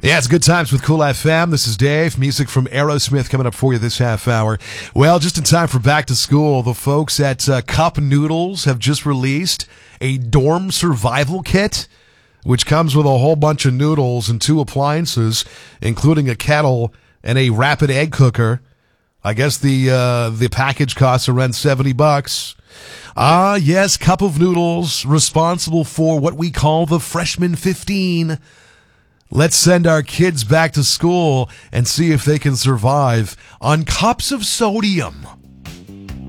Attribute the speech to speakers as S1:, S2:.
S1: Yeah, it's good times with Cool FM. This is Dave. Music from Aerosmith coming up for you this half hour. Well, just in time for back to school, the folks at Cup Noodles have just released a dorm survival kit, which comes with a whole bunch of noodles and 2 appliances, including a kettle and a rapid egg cooker. I guess the package costs around $70. Ah, yes, Cup of Noodles, responsible for what we call the Freshman 15. Let's send our kids back to school and see if they can survive on cups of sodium.